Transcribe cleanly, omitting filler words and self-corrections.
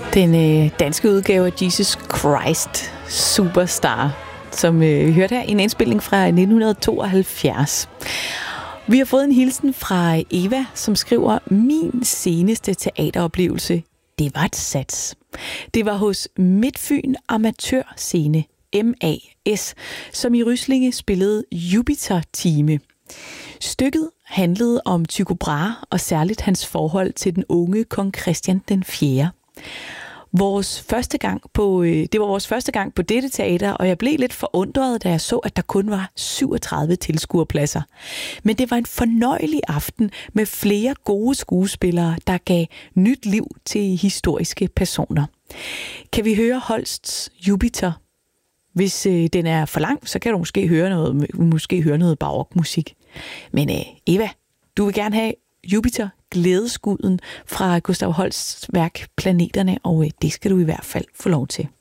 Den danske udgave af Jesus Christ Superstar, som vi hørte her i en indspilning fra 1972. Vi har fået en hilsen fra Eva, som skriver: min seneste teateroplevelse, det var et sats. Det var hos Midtfyn Amatørscene, MAS, som i Ryslinge spillede Jupiter-time. Stykket handlede om Tycho Brahe og særligt hans forhold til den unge kong Christian den 4. Det var vores første gang på dette teater, og jeg blev lidt forundret, da jeg så, at der kun var 37 tilskuerpladser. Men det var en fornøjelig aften med flere gode skuespillere, der gav nyt liv til historiske personer. Kan vi høre Holsts Jupiter? Hvis den er for lang, så kan du måske høre noget barokmusik. Men Eva, du vil gerne have Jupiter, glædeskuden fra Gustav Holsts værk Planeterne, og det skal du i hvert fald få lov til.